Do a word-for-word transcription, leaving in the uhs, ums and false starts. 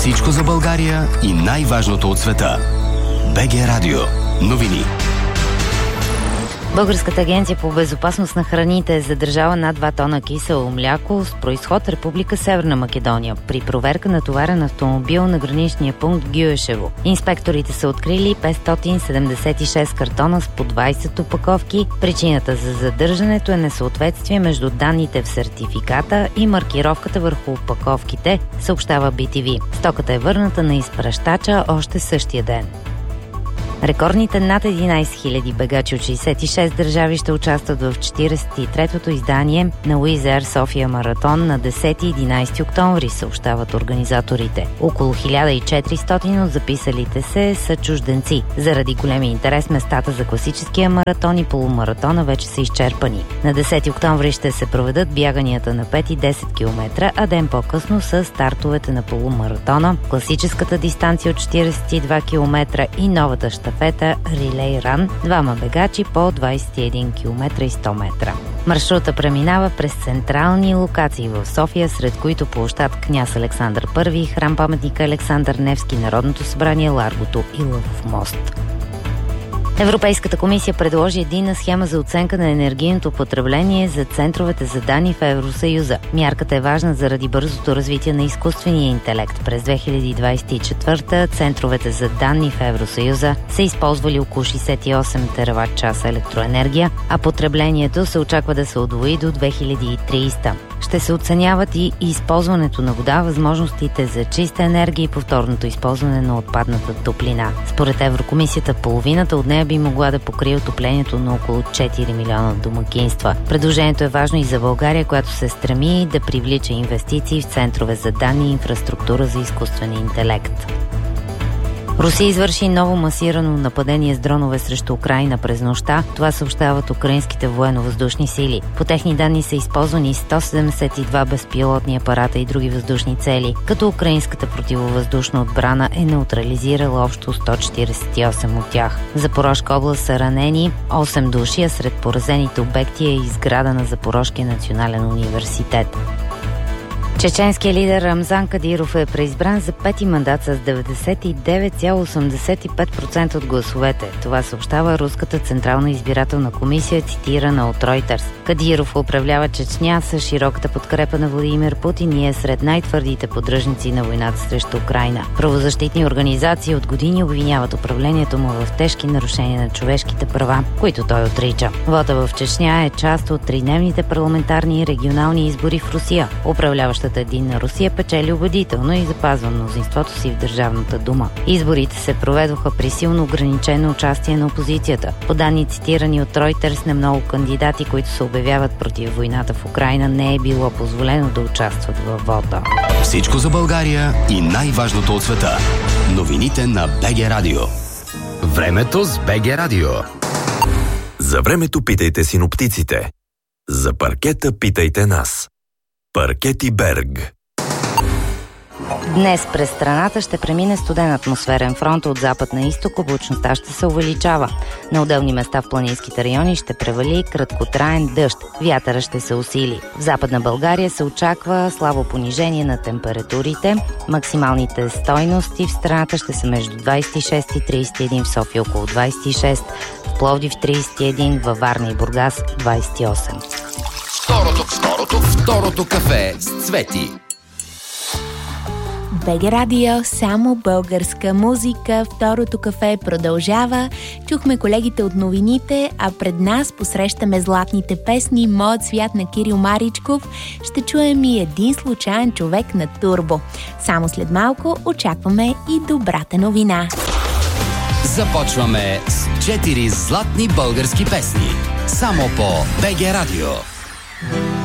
Всичко за България и най-важното от света. БГ Радио. Новини. Българската агенция по безопасност на храните е задържала над два тона кисело мляко с произход Република Северна Македония при проверка на товарен автомобил на граничния пункт Гюешево. Инспекторите са открили петстотин седемдесет и шест картона с по двайсет опаковки. Причината за задържането е несъответствие между данните в сертификата и маркировката върху опаковките, съобщава Би Ти Ви. Стоката е върната на изпращача още същия ден. Рекордните над единайсет хиляди бегачи от шейсет и шест държави ще участват в четирийсет и третото издание на Wizz Air София маратон на десети и единайсети октомври, съобщават организаторите. Около хиляда и четиристотин от записалите се са чужденци. Заради големи интерес местата за класическия маратон и полумаратона вече са изчерпани. На десети октомври ще се проведат бяганията на пет и десет километра, а ден по-късно са стартовете на полумаратона, класическата дистанция от четирийсет и два километра и новата щафета Фета Рилей Ран, двама бегачи по двайсет и един километра и сто метра. Маршрута преминава през централни локации в София, сред които площад Княз Александър Първи, храм паметника Александър Невски, Народното събрание, Ларгото и Лъвов мост. Европейската комисия предложи единна схема за оценка на енергийното потребление за центровете за данни в Евросъюза. Мярката е важна заради бързото развитие на изкуствения интелект. През две хиляди двайсет и четвърта центровете за данни в Евросъюза са използвали около шейсет и осем терават часа електроенергия, а потреблението се очаква да се удвои до две хиляди и трийсета. Ще се оценяват и използването на вода, възможностите за чиста енергия и повторното използване на отпадната топлина. Според Еврокомисията, половината от нея би могла да покрие отоплението на около четири милиона домакинства. Предложението е важно и за България, която се стреми да привлича инвестиции в центрове за данни и инфраструктура за изкуствен интелект. Русия извърши ново масирано нападение с дронове срещу Украйна през нощта. Това съобщават украинските военно-въздушни сили. По техни данни са използвани сто седемдесет и два безпилотни апарата и други въздушни цели, като украинската противовъздушна отбрана е неутрализирала общо сто четирийсет и осем от тях. В Запорожка област са ранени осем души, а сред поразените обекти е и сграда на Запорожкия национален университет. Чеченският лидер Рамзан Кадиров е преизбран за пети мандат с деветдесет и девет цяло осемдесет и пет процента от гласовете. Това съобщава Руската централна избирателна комисия, цитирана от Reuters. Кадиров управлява Чечня с широката подкрепа на Владимир Путин и е сред най-твърдите поддръжници на войната срещу Украйна. Правозащитни организации от години обвиняват управлението му в тежки нарушения на човешките права, които той отрича. Вота в Чечня е част от тридневните парламентарни и регионални избори в Русия. Управляващата Единна Русия печели убедително и запазва мнозинството си в Държавната дума. Изборите се проведоха при силно ограничено участие на опозицията. По данни, цитирани от Reuters, на много кандидати, които се обявяват против войната в Украйна, не е било позволено да участват във вота. Всичко за България и най-важното от света. Новините на БГ Радио. Времето с БГ Радио. За времето питайте синоптиците. За паркета питайте нас. Паркети Берг. Днес през страната ще премине студен атмосферен фронт от запад на изток, облачността ще се увеличава. На отделни места в планинските райони ще превали краткотраен дъжд. Вятъра ще се усили. В Западна България се очаква слабо понижение на температурите. Максималните стойности в страната ще са между двайсет и шест и трийсет и един, в София около двайсет и шест, в Пловдив трийсет и един, във Варна и Бургас двайсет и осем. Второто, второто, второто кафе с Цвети. БГ Радио, само българска музика. Второто кафе продължава. Чухме колегите от новините, а пред нас посрещаме златните песни "Моят свят" на Кирил Маричков. Ще чуем и "Един случайен човек" на Турбо. Само след малко очакваме и добрата новина. Започваме с четири златни български песни. Само по БГ Радио.